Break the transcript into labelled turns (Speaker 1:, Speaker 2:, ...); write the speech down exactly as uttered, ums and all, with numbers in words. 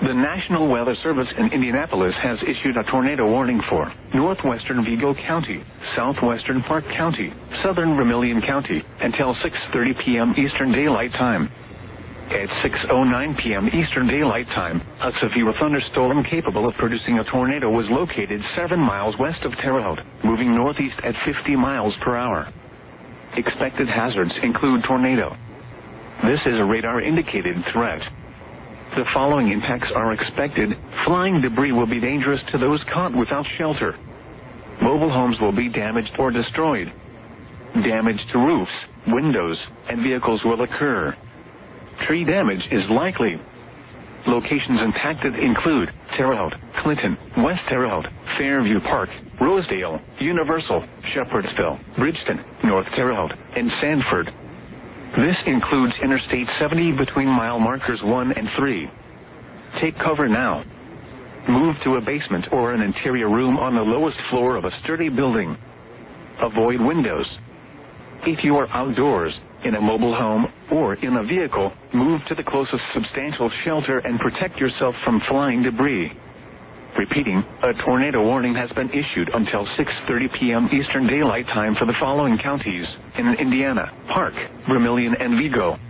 Speaker 1: The National Weather Service in Indianapolis has issued a tornado warning for northwestern Vigo County, southwestern Park County, southern Vermilion County, until six thirty p m Eastern Daylight Time. At six oh nine p m Eastern Daylight Time, a severe thunderstorm capable of producing a tornado was located seven miles west of Terre Haute, moving northeast at fifty miles per hour. Expected hazards include tornado. This is a radar-indicated threat. The following impacts are expected. Flying debris will be dangerous to those caught without shelter. Mobile homes will be damaged or destroyed. Damage to roofs, windows, and vehicles will occur. Tree damage is likely. Locations impacted include Terre Haute, Clinton, West Terre Haute, Fairview Park, Rosedale, Universal, Shepherdsville, Bridgeton, North Terre Haute, and Sanford. This includes Interstate seventy between mile markers one and three. Take cover now. Move to a basement or an interior room on the lowest floor of a sturdy building. Avoid windows. If you are outdoors, in a mobile home, or in a vehicle, move to the closest substantial shelter and protect yourself from flying debris. Repeating, a tornado warning has been issued until six thirty p m Eastern Daylight Time for the following counties in Indiana: Park, Vermilion, and Vigo.